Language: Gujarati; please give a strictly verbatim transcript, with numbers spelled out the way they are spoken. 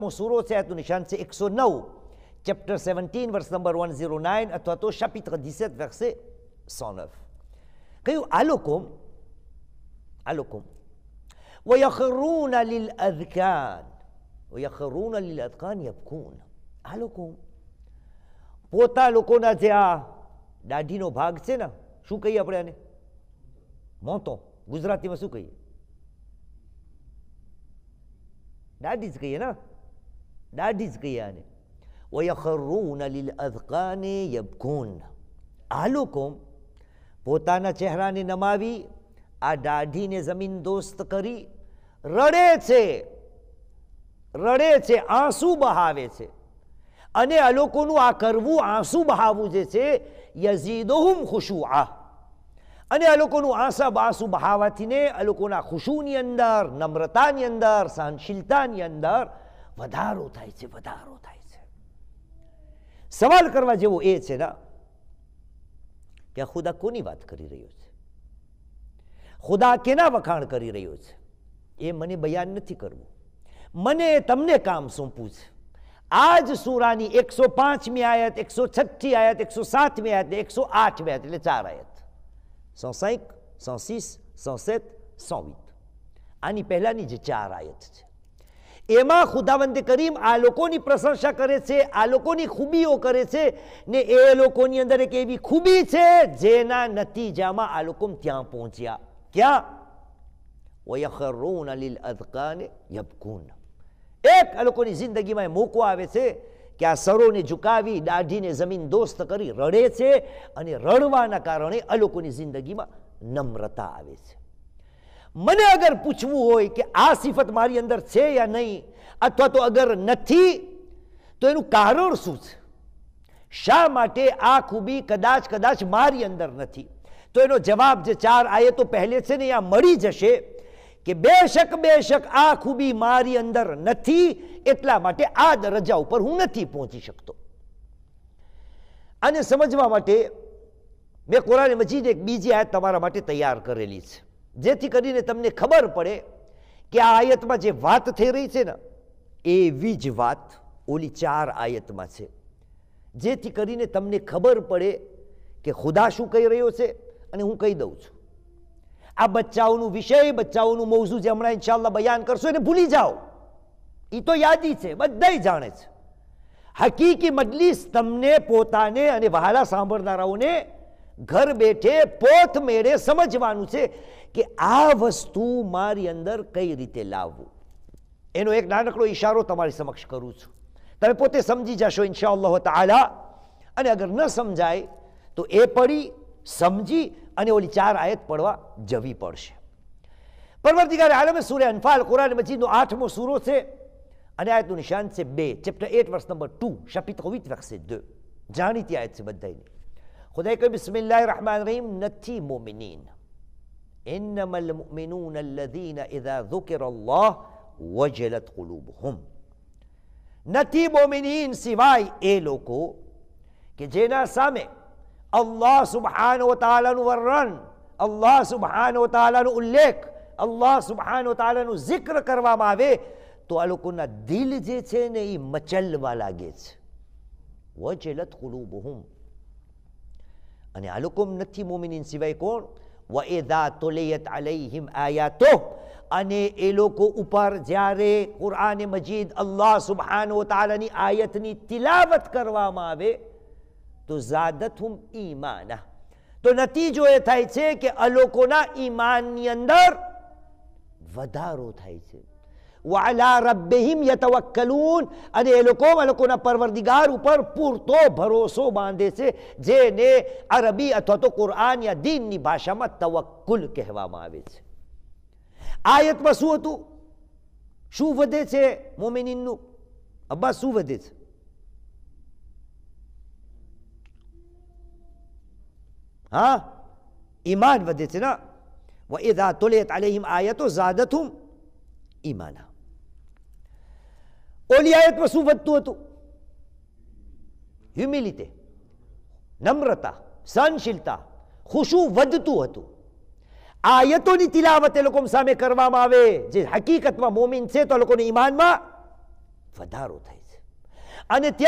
સૂરો છે, આયતનું નિશાન છે એકસો નવ, chapter seventeen વર્સ number one zero nine અથવા તો chapitre dix-sept verset cent neuf. કહ્યું આ લોકો આ લોકો وَيَخِرُّونَ لِلْأَذْقَانِ وَيَخِرُّونَ لِلْأَذْقَانِ يَبْكُونَ. આ લોકો પોતા લોકોના જે આ દાઢીનો ભાગ છે ને, શું કહીએ આપણે આને? મોતો. ગુજરાતીમાં શું કહીએ? દાઢી જ કહીએ ને, દાઢી જ કહીએ આને. وَيَخِرُّونَ لِلْأَذْقَانِ يَبْكُونَ. આ લોકો પોતાના ચહેરાને નમાવી આ દાઢીને જમીન દોસ્ત કરી રડે છે, રડે છે, આંસુ બહાવે છે. અને આ લોકોનું આ કરવું, આંસુ બહાવવું જે છે, યઝીદુહુમ ખુશુઆ. અને આ લોકોનું આંસા આંસુ બહાવાથી ને આ લોકોના ખુશુની અંદર, નમ્રતાની અંદર, સહનશીલતાની અંદર વધારો થાય છે, વધારો થાય છે. સવાલ કરવા જેવો એ છે ને કે આ ખુદા કોની વાત કરી રહ્યો છે? ખુદા કેના વખાણ કરી રહ્યો છે? એ મને બયાન નથી કરવું. મને તમને કામ સોંપવું છે. આજ સૂરાની એકસો પાંચમી આયત, એકસો છઠ્ઠી આયત, એકસો સાતમી આયત, એકસો આઠમી આયત, એટલે ચાર આયત, cent cinq, cent six, cent sept, cent huit. આની પહેલાની જે ચાર આયત છે એમાં ખુદાવંદે કરીમ આ લોકોની પ્રશંસા કરે છે, આ લોકોની ખૂબીઓ કરે છે, ને એ લોકોની અંદર એક એવી ખૂબી છે જેના નતીજામાં આ લોકો ત્યાં પહોંચ્યા. ક્યાં? وَيَخِرُّونَ لِلْأَذْقَانِ يَبْكُونَ. એક આ લોકોની જિંદગીમાં એ મોકો આવે છે કે આ સરોને ઝુકાવી દાઢીને જમીન દોસ્ત કરી રડે છે, અને રડવાના કારણે આ લોકોની જિંદગીમાં નમ્રતા આવે છે. મને અગર પૂછવું હોય કે આ સિફત મારી અંદર છે યા નહીં, અથવા તો અગર નથી તો એનું કારણ શું છે? શા માટે આ ખૂબી કદાચ કદાચ મારી અંદર નથી? તો એનો જવાબ જે ચાર આયતો પહેલે છે ને અહીંયા મળી જશે કે બેશક બેશક આ ખૂબી મારી અંદર નથી, એટલા માટે આ દરજ્જા ઉપર હું નથી પહોંચી શકતો. આને સમજવા માટે મેં કુરાન મજીદ એક બીજી આયત તમારા માટે તૈયાર કરેલી છે, જેથી કરીને તમને ખબર પડે કે આ આયતમાં જે વાત થઈ રહી છે ને એવી જ વાત ઓલી ચાર આયતમાં છે, જેથી કરીને તમને ખબર પડે કે ખુદા શું કહી રહ્યો છે અને હું કહી દઉં છું. આ બચ્ચાઓનું વિષય, બચ્ચાઓનું મૌઝુ જે હમણાં ઇન્શાઅલ્લાહ બયાન કરશો એને ભૂલી જાઓ, એ તો યાદી છે, બધા જાણે છે. હકીકી મજલિસ તમને પોતાને અને વહાલા સાંભળનારાઓને ઘર બેઠે પોત મેળે સમજવાનું છે કે આ વસ્તુ મારી અંદર કઈ રીતે લાવવું. એનો એક નાનકડો ઈશારો તમારી સમક્ષ કરું છું, તમે પોતે સમજી જશો ઇન્શાઅલ્લાહ તાઆલા. અને અગર ન સમજાય તો એ પડી સમજી અને ઓલી ચાર આયત પડવા જવી પડશે. પરવરદિગાર આલમે સૂરે અનફાલ કુરાન મજીદનો આઠમો સૂરો છે, અને આયતનું નિશાન છે બે, chapter at વર્સ number two, chapitre huit verset deux. જાણીતી આયત છે બધાની. ખુદાએ કહ્યું બિસ્મિલ્લાહિર રહેમાનિર રહીમ, નથી મોમિનીન. ઇન્નમલ મુમિનૂન અલ્લઝીના ઇઝા ઝુકિર અલ્લાહ વજલત કુલુબુહુમ. નથી મોમિનીન સિવાય એ લોકો કે જેના સામે અલ્લાહ સુબ્હાનહુ વ તઆલાનું વર્ણન, અલ્લાહ સુબ્હાનહુ વ તઆલાનો ઉલ્લેખ, અલ્લાહ સુબ્હાનહુ વ તઆલાનું zikr કરવામાં આવે તો આ લોકોના દિલ જે છે ને એ મચલવા લાગે છે. વજલત કુલુબુહુમ. અને આ લોકો નથી મોમિનીન સિવાય કોણ? વઇઝા તુલિયત અલૈહિમ આયાતુહ. અને એ લોકો ઉપર જ્યારે કુરઆન મજીદ અલ્લાહ સુબ્હાનહુ વ તઆલાની આયતની તિલાવત કરવામાં આવે તો ઝાદતહુમ ઈમાના. તો નતીજો એ થાય છે કે આ લોકોના ઈમાનની અંદર વધારો થાય છે. વઅલા રબ્બિહિમ યતવક્કલૂન. અને એ લોકો આ લોકોના પરવરદિગાર ઉપર પૂરતો ભરોસો બાંધે છે, જેને અરબી અથવા તો કુરઆન યા દીનની ભાષામાં તવક્કુલ કહેવામાં આવે છે. આયતમાં શું હતું? શું વધે છે મોમિનીનનું? અબ્બા શું વધે છે? હા, ઈમાન વધે છે ને. વઇઝા તુલિયત અલૈહિમ આયતુ ઝાદતહુમ ઈમાના. ઓલી આયતમાં શું વધતું હતું? હ્યુમિલિટી, નમ્રતા, સહનશીલતા, ખુશુ વધતું હતું. આયતોની તિલાવત એ લોકો સામે કરવામાં આવે જે હકીકતમાં મોમિન છે તો લોકોને ઈમાનમાં વધારો થાય છે. અને